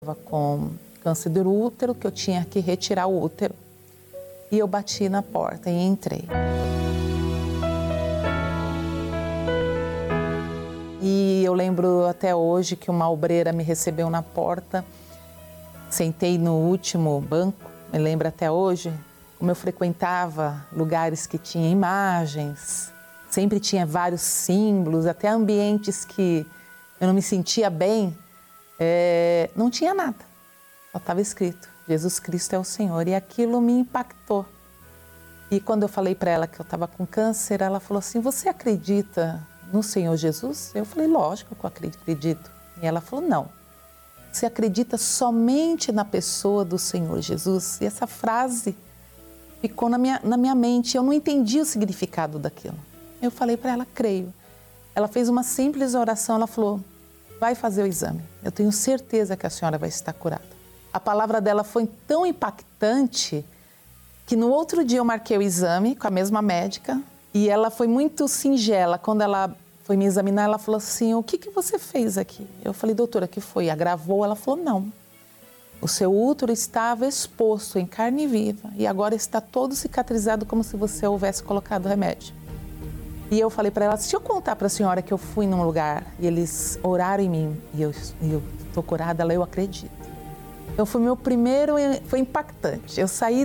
Estava com câncer do útero, que eu tinha que retirar o útero. E eu bati na porta e entrei. E eu lembro até hoje que uma obreira me recebeu na porta. Sentei no último banco, me lembro até hoje, como eu frequentava lugares que tinha imagens, sempre tinha vários símbolos, até ambientes que eu não me sentia bem, não tinha nada. Só estava escrito, Jesus Cristo é o Senhor, e aquilo me impactou. E quando eu falei para ela que eu estava com câncer, ela falou assim, você acredita no Senhor Jesus? Eu falei, lógico que eu acredito. E ela falou, não, você acredita somente na pessoa do Senhor Jesus? E essa frase ficou na minha mente, eu não entendi o significado daquilo. Eu falei para ela, creio. Ela fez uma simples oração, ela falou, vai fazer o exame, eu tenho certeza que a senhora vai estar curada. A palavra dela foi tão impactante que no outro dia eu marquei o exame com a mesma médica e ela foi muito singela. Quando ela foi me examinar, ela falou assim, o que você fez aqui? Eu falei, doutora, o que foi? Agravou? Ela falou, não. O seu útero estava exposto em carne viva e agora está todo cicatrizado como se você houvesse colocado remédio. E eu falei para ela, se eu contar para a senhora que eu fui num lugar e eles oraram em mim e eu estou curada, eu acredito. Então foi foi impactante. Eu saí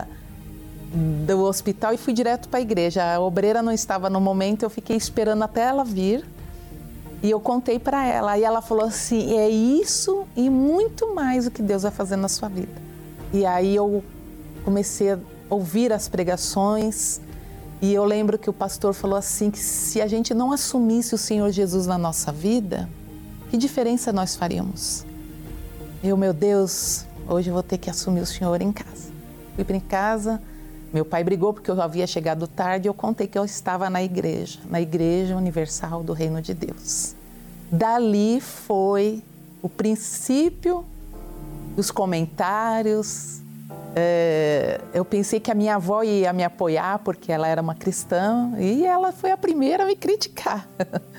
do hospital e fui direto para a igreja. A obreira não estava no momento, eu fiquei esperando até ela vir e eu contei para ela. E ela falou assim, é isso e muito mais o que Deus vai fazer na sua vida. E aí eu comecei a ouvir as pregações e eu lembro que o pastor falou assim, que se a gente não assumisse o Senhor Jesus na nossa vida, que diferença nós faríamos? Meu Deus, hoje eu vou ter que assumir o Senhor em casa. Fui para casa, meu pai brigou porque eu havia chegado tarde e eu contei que eu estava na Igreja Universal do Reino de Deus. Dali foi o princípio dos comentários. Eu pensei que a minha avó ia me apoiar porque ela era uma cristã e ela foi a primeira a me criticar.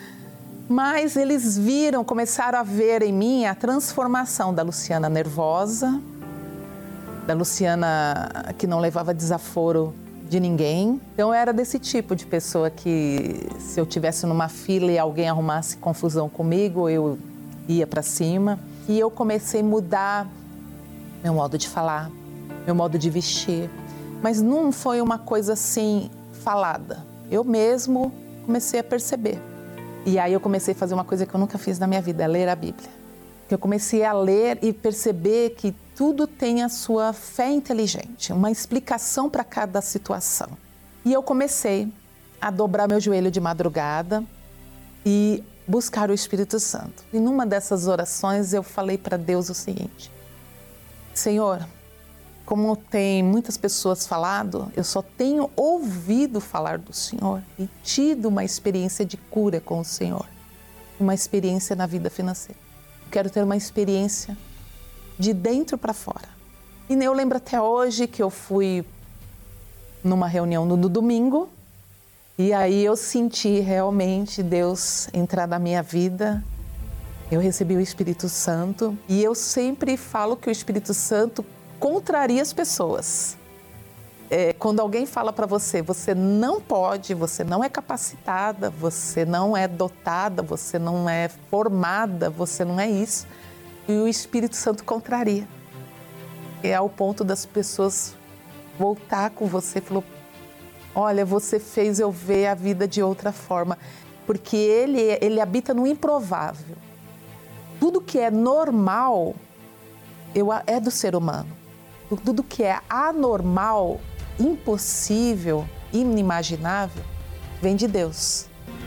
Mas eles começaram a ver em mim a transformação da Luciana nervosa, da Luciana que não levava desaforo de ninguém. Então eu era desse tipo de pessoa que se eu estivesse numa fila e alguém arrumasse confusão comigo, eu ia para cima. E eu comecei a mudar meu modo de falar, meu modo de vestir. Mas não foi uma coisa assim falada. Eu mesmo comecei a perceber. E aí eu comecei a fazer uma coisa que eu nunca fiz na minha vida, ler a Bíblia. Eu comecei a ler e perceber que tudo tem a sua fé inteligente, uma explicação para cada situação. E eu comecei a dobrar meu joelho de madrugada e buscar o Espírito Santo. E numa dessas orações eu falei para Deus o seguinte, Senhor, como tem muitas pessoas falado, eu só tenho ouvido falar do Senhor e tido uma experiência de cura com o Senhor, uma experiência na vida financeira. Eu quero ter uma experiência de dentro para fora. E eu lembro até hoje que eu fui numa reunião no domingo e aí eu senti realmente Deus entrar na minha vida. Eu recebi o Espírito Santo e eu sempre falo que o Espírito Santo contraria as pessoas. Quando alguém fala para você, você não pode, você não é capacitada, você não é dotada, você não é formada, você não é isso. E o Espírito Santo contraria. É ao ponto das pessoas voltar com você e falou, olha, você fez eu ver a vida de outra forma. Porque ele habita no improvável. Tudo que é normal é do ser humano. Tudo que é anormal, impossível, inimaginável, vem de Deus.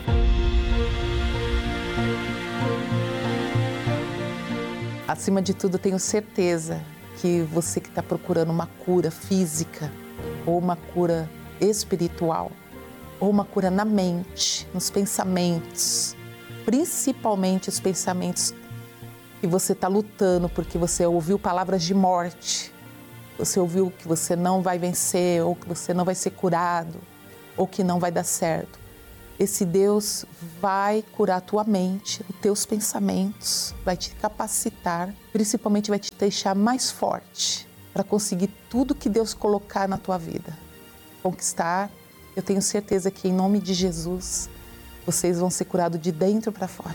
Acima de tudo, tenho certeza que você que está procurando uma cura física, ou uma cura espiritual, ou uma cura na mente, nos pensamentos, principalmente os pensamentos que você está lutando porque você ouviu palavras de morte, você ouviu que você não vai vencer, ou que você não vai ser curado, ou que não vai dar certo. esse Deus vai curar a tua mente, os teus pensamentos, vai te capacitar, principalmente vai te deixar mais forte para conseguir tudo que Deus colocar na tua vida. Conquistar, eu tenho certeza que em nome de Jesus, vocês vão ser curados de dentro para fora.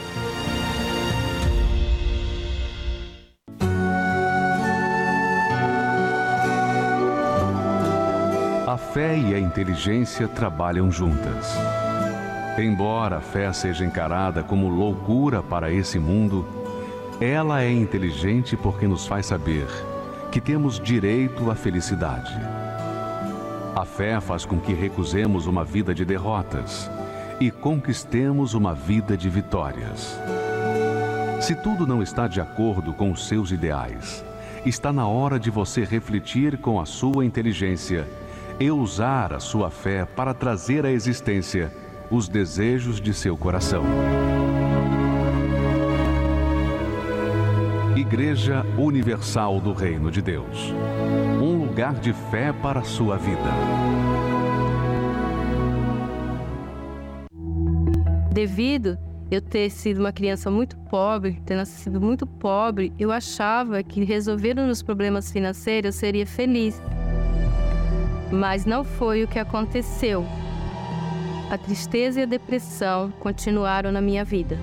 A fé e a inteligência trabalham juntas. Embora a fé seja encarada como loucura para esse mundo, ela é inteligente porque nos faz saber que temos direito à felicidade. A fé faz com que recusemos uma vida de derrotas e conquistemos uma vida de vitórias. Se tudo não está de acordo com os seus ideais, está na hora de você refletir com a sua inteligência e usar a sua fé para trazer à existência os desejos de seu coração. Igreja Universal do Reino de Deus. Um lugar de fé para a sua vida. Devido eu ter sido uma criança muito pobre, ter nascido muito pobre, eu achava que resolvendo os problemas financeiros eu seria feliz. Mas não foi o que aconteceu. A tristeza e a depressão continuaram na minha vida.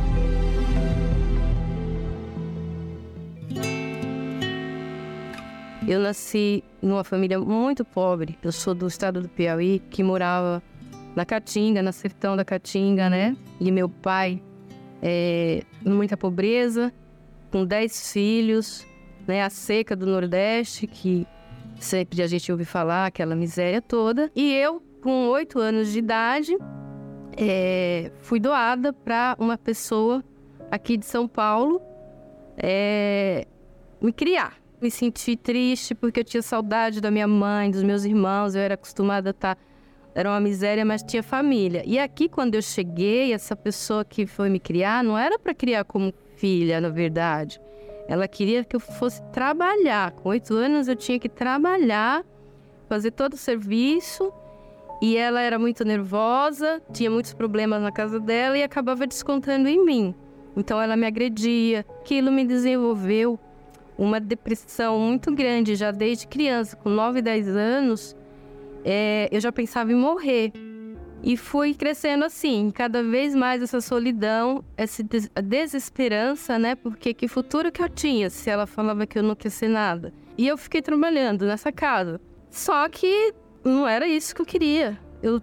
Eu nasci numa família muito pobre. Eu sou do estado do Piauí, que morava na Caatinga, na sertão da Caatinga, né? E meu pai, muita pobreza, com 10 filhos, né? A seca do Nordeste, que sempre a gente ouve falar, aquela miséria toda. E eu, com 8 anos de idade, fui doada para uma pessoa aqui de São Paulo me criar. Me senti triste porque eu tinha saudade da minha mãe, dos meus irmãos. Eu era acostumada a estar... Era uma miséria, mas tinha família. E aqui, quando eu cheguei, essa pessoa que foi me criar, não era para criar como filha, na verdade. Ela queria que eu fosse trabalhar. Com 8 anos, eu tinha que trabalhar, fazer todo o serviço. E ela era muito nervosa, tinha muitos problemas na casa dela e acabava descontando em mim. Então, ela me agredia. Aquilo me desenvolveu uma depressão muito grande. Já desde criança, com 9, 10 anos, eu já pensava em morrer. E fui crescendo assim, cada vez mais essa solidão, essa desesperança, né? Porque que futuro que eu tinha se ela falava que eu não queria ser nada? E eu fiquei trabalhando nessa casa. Só que não era isso que eu queria.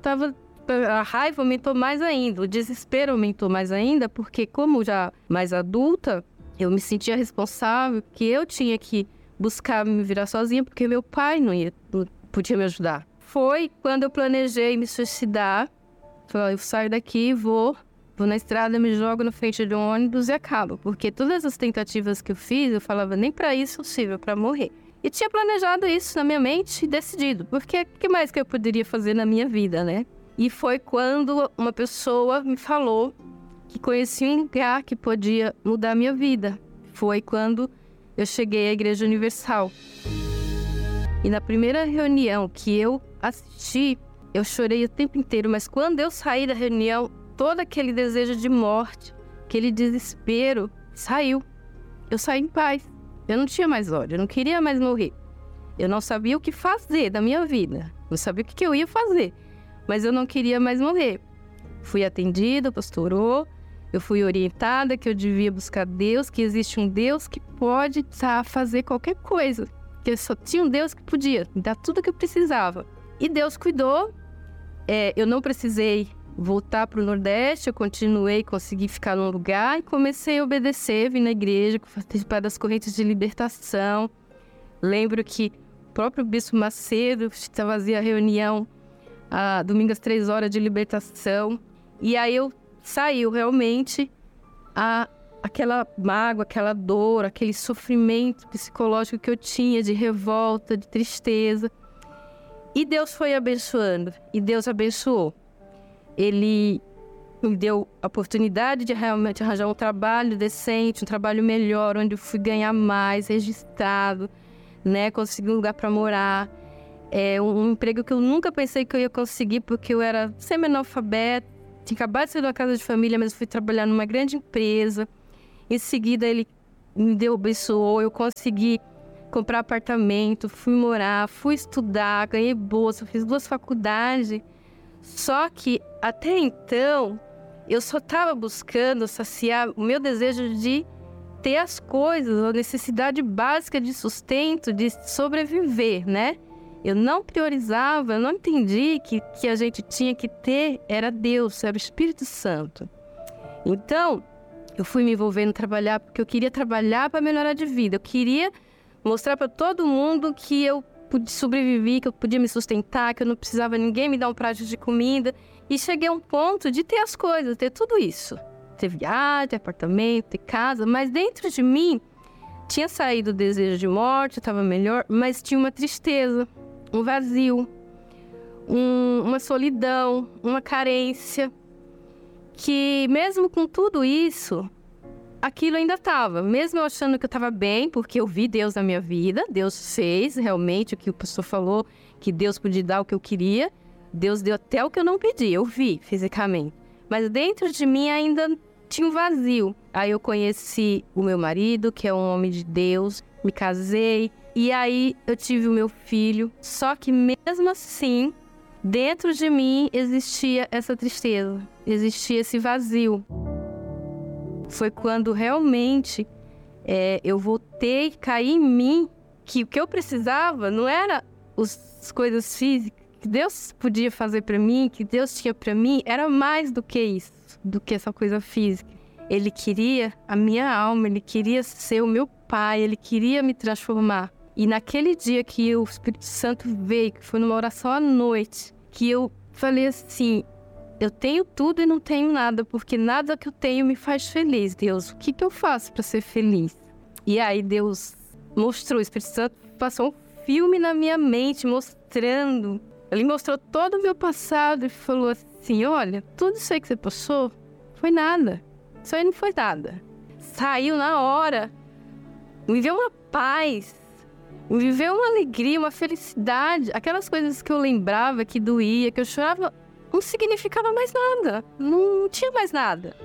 A raiva aumentou mais ainda, o desespero aumentou mais ainda, porque como já mais adulta, eu me sentia responsável, que eu tinha que buscar me virar sozinha, porque meu pai não podia me ajudar. Foi quando eu planejei me suicidar. Falei, eu saio daqui, vou na estrada, me jogo na frente de um ônibus e acabo. Porque todas as tentativas que eu fiz, eu falava, nem para isso eu sirvo, para morrer. E tinha planejado isso na minha mente e decidido. Porque o que mais que eu poderia fazer na minha vida, né? E foi quando uma pessoa me falou que conhecia um lugar que podia mudar a minha vida. Foi quando eu cheguei à Igreja Universal. E na primeira reunião que eu assisti, eu chorei o tempo inteiro, mas quando eu saí da reunião, todo aquele desejo de morte, aquele desespero, saiu. Eu saí em paz. Eu não tinha mais ódio, eu não queria mais morrer. Eu não sabia o que fazer da minha vida. Não sabia o que eu ia fazer, mas eu não queria mais morrer. Fui atendida, o pastor orou, eu fui orientada que eu devia buscar Deus, que existe um Deus que pode fazer qualquer coisa. Que só tinha um Deus que podia me dar tudo o que eu precisava. E Deus cuidou. Eu não precisei voltar para o Nordeste, eu continuei, consegui ficar num lugar e comecei a obedecer, vim na igreja, participar das correntes de libertação. Lembro que o próprio Bispo Macedo fazia reunião domingo às 3 horas de libertação. E aí saiu realmente aquela mágoa, aquela dor, aquele sofrimento psicológico que eu tinha de revolta, de tristeza. E Deus foi abençoando, e Deus abençoou. Ele me deu a oportunidade de realmente arranjar um trabalho decente, um trabalho melhor, onde eu fui ganhar mais, registrado, né? Consegui um lugar para morar. É um emprego que eu nunca pensei que eu ia conseguir, porque eu era semi-analfabeta, tinha acabado de sair de uma casa de família, mas fui trabalhar numa grande empresa. Em seguida, ele me abençoou, eu consegui comprar apartamento, fui morar, fui estudar, ganhei bolsa, fiz 2 faculdades. Só que, até então, eu só estava buscando saciar o meu desejo de ter as coisas, a necessidade básica de sustento, de sobreviver, né? Eu não priorizava, eu não entendi que a gente tinha que ter era Deus, era o Espírito Santo. Então, eu fui me envolvendo em trabalhar porque eu queria trabalhar para melhorar de vida. Eu queria mostrar para todo mundo que eu podia sobreviver, que eu podia me sustentar, que eu não precisava ninguém me dar um prato de comida. E cheguei a um ponto de ter as coisas, ter tudo isso. Ter viagem, ter apartamento, ter casa. Mas dentro de mim, tinha saído o desejo de morte, estava melhor, mas tinha uma tristeza, um vazio, uma solidão, uma carência, que mesmo com tudo isso, aquilo ainda estava. Mesmo eu achando que eu estava bem, porque eu vi Deus na minha vida, Deus fez realmente o que o pastor falou, que Deus podia dar o que eu queria, Deus deu até o que eu não pedi, eu vi fisicamente. Mas dentro de mim ainda tinha um vazio. Aí eu conheci o meu marido, que é um homem de Deus, me casei, e aí eu tive o meu filho. Só que mesmo assim, dentro de mim existia essa tristeza, existia esse vazio. Foi quando realmente eu voltei a cair em mim, que o que eu precisava não era as coisas físicas que Deus podia fazer para mim, que Deus tinha para mim, era mais do que isso, do que essa coisa física. Ele queria a minha alma, ele queria ser o meu pai, ele queria me transformar. E naquele dia que o Espírito Santo veio, que foi numa oração à noite, que eu falei assim, eu tenho tudo e não tenho nada, porque nada que eu tenho me faz feliz. Deus, o que eu faço para ser feliz? E aí Deus mostrou, o Espírito Santo passou um filme na minha mente, mostrando. Ele mostrou todo o meu passado e falou assim, olha, tudo isso aí que você passou foi nada. Isso aí não foi nada. Saiu na hora. Me viveu uma paz. Me viveu uma alegria, uma felicidade. Aquelas coisas que eu lembrava, que doía, que eu chorava, não significava mais nada. Não tinha mais nada.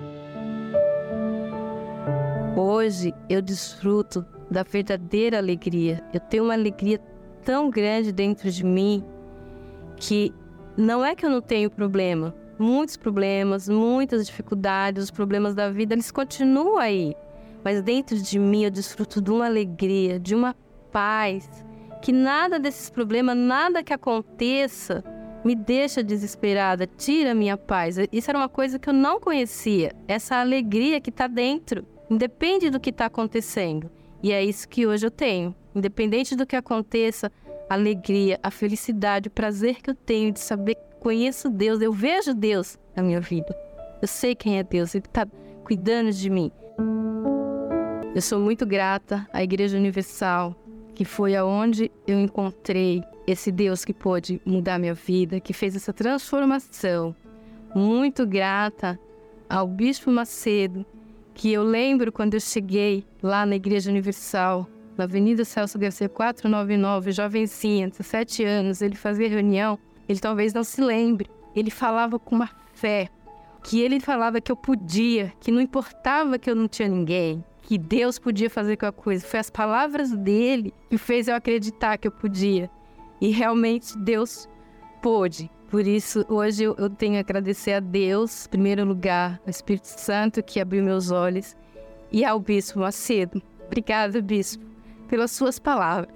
Hoje eu desfruto da verdadeira alegria. Eu tenho uma alegria tão grande dentro de mim que não é que eu não tenho problema. Muitos problemas, muitas dificuldades, os problemas da vida, eles continuam aí. Mas dentro de mim eu desfruto de uma alegria, de uma paz, que nada desses problemas, nada que aconteça, me deixa desesperada, tira a minha paz. Isso era uma coisa que eu não conhecia, essa alegria que está dentro, independe do que está acontecendo. E é isso que hoje eu tenho. Independente do que aconteça, a alegria, a felicidade, o prazer que eu tenho de saber que conheço Deus, eu vejo Deus na minha vida. Eu sei quem é Deus, Ele está cuidando de mim. Eu sou muito grata à Igreja Universal, que foi aonde eu encontrei esse Deus que pôde mudar minha vida, que fez essa transformação. Muito grata ao Bispo Macedo, que eu lembro quando eu cheguei lá na Igreja Universal, na Avenida Celso Garcia 499, jovencinha, 17 anos, ele fazia reunião, ele talvez não se lembre, ele falava com uma fé, que ele falava que eu podia, que não importava que eu não tinha ninguém, que Deus podia fazer qualquer coisa. Foi as palavras dele que fez eu acreditar que eu podia. E realmente Deus pôde. Por isso, hoje eu tenho a agradecer a Deus, em primeiro lugar, ao Espírito Santo que abriu meus olhos, e ao Bispo Macedo. Obrigada, Bispo, pelas suas palavras.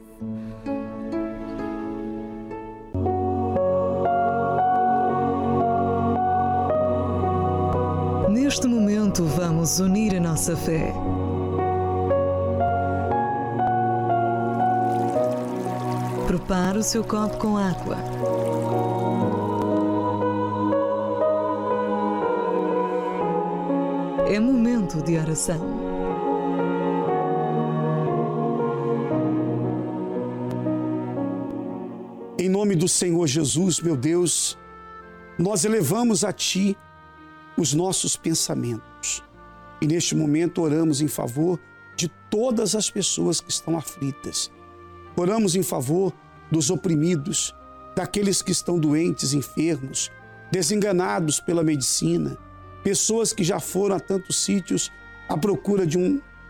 Neste momento, vamos unir a nossa fé. Prepare o seu copo com água. É momento de oração. Em nome do Senhor Jesus, meu Deus, nós elevamos a Ti os nossos pensamentos. E neste momento oramos em favor de todas as pessoas que estão aflitas. Oramos em favor dos oprimidos, daqueles que estão doentes, enfermos, desenganados pela medicina, pessoas que já foram a tantos sítios à procura de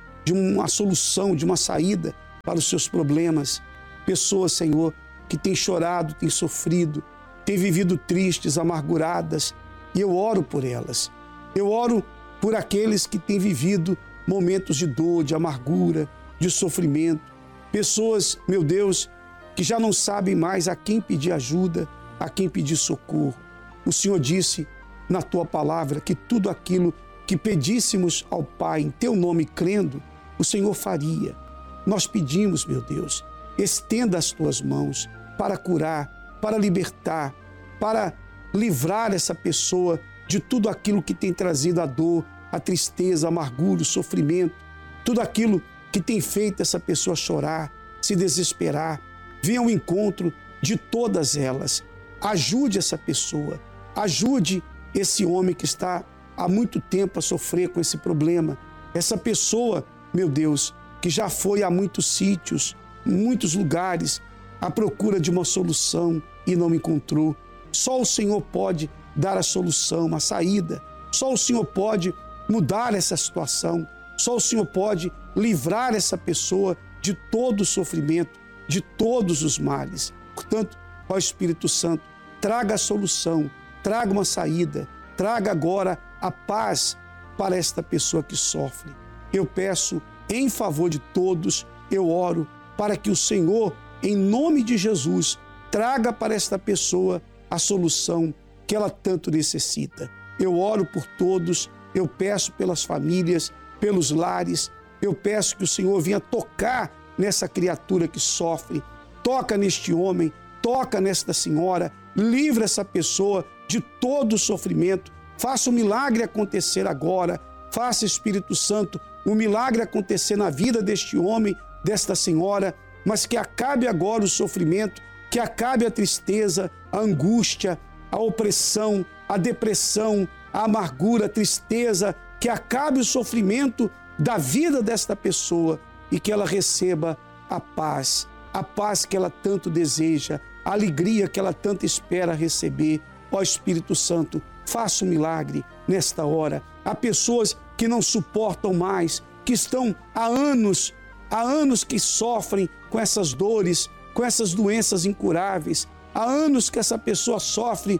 uma solução, de uma saída para os seus problemas. Pessoas, Senhor, que têm chorado, têm sofrido, têm vivido tristes, amarguradas, e eu oro por elas. Eu oro por aqueles que têm vivido momentos de dor, de amargura, de sofrimento. Pessoas, meu Deus, que já não sabem mais a quem pedir ajuda, a quem pedir socorro. O Senhor disse na Tua palavra que tudo aquilo que pedíssemos ao Pai em Teu nome, crendo, o Senhor faria. Nós pedimos, meu Deus, estenda as Tuas mãos para curar, para libertar, para livrar essa pessoa de tudo aquilo que tem trazido a dor, a tristeza, a amargura, o sofrimento, tudo aquilo que tem feito essa pessoa chorar, se desesperar. Venha ao encontro de todas elas. Ajude essa pessoa, ajude esse homem que está há muito tempo a sofrer com esse problema. Essa pessoa, meu Deus, que já foi a muitos sítios, muitos lugares, à procura de uma solução e não encontrou. Só o Senhor pode dar a solução, a saída. Só o Senhor pode mudar essa situação. Só o Senhor pode livrar essa pessoa de todo o sofrimento, de todos os males. Portanto, ó Espírito Santo, traga a solução, traga uma saída, traga agora a paz para esta pessoa que sofre. Eu peço em favor de todos, eu oro para que o Senhor, em nome de Jesus, traga para esta pessoa a solução que ela tanto necessita. Eu oro por todos, eu peço pelas famílias, pelos lares, eu peço que o Senhor venha tocar nessa criatura que sofre, toca neste homem, toca nesta senhora, livra essa pessoa de todo o sofrimento, faça o milagre acontecer agora, faça, Espírito Santo, o milagre acontecer na vida deste homem, desta senhora, mas que acabe agora o sofrimento, que acabe a tristeza, a angústia, a opressão, a depressão, a amargura, a tristeza, que acabe o sofrimento da vida desta pessoa e que ela receba a paz que ela tanto deseja, a alegria que ela tanto espera receber. Ó Espírito Santo, faça um milagre nesta hora. Há pessoas que não suportam mais, que estão há anos que sofrem com essas dores, com essas doenças incuráveis. Há anos que essa pessoa sofre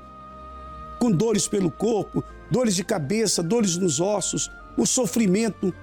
com dores pelo corpo, dores de cabeça, dores nos ossos. O sofrimento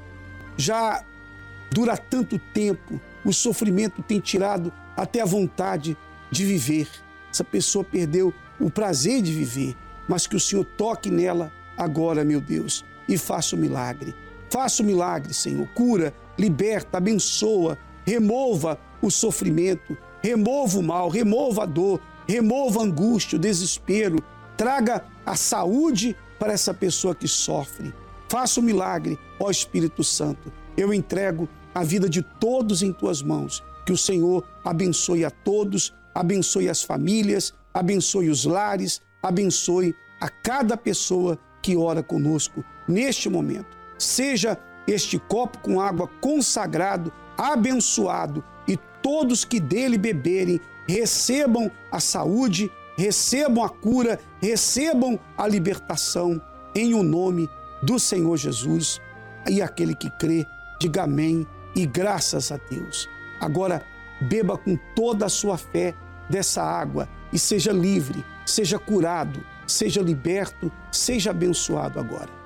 já dura tanto tempo, o sofrimento tem tirado até a vontade de viver. Essa pessoa perdeu o prazer de viver, mas que o Senhor toque nela agora, meu Deus, e faça o milagre. Faça o milagre, Senhor. Cura, liberta, abençoa, remova o sofrimento, remova o mal, remova a dor, remova a angústia, o desespero. Traga a saúde para essa pessoa que sofre. Faça o milagre, ó Espírito Santo. Eu entrego a vida de todos em Tuas mãos. Que o Senhor abençoe a todos, abençoe as famílias, abençoe os lares, abençoe a cada pessoa que ora conosco neste momento. Seja este copo com água consagrado, abençoado, e todos que dele beberem recebam a saúde, recebam a cura, recebam a libertação, em o nome do Senhor Jesus. E aquele que crê, diga amém e graças a Deus. Agora, beba com toda a sua fé dessa água e seja livre, seja curado, seja liberto, seja abençoado agora.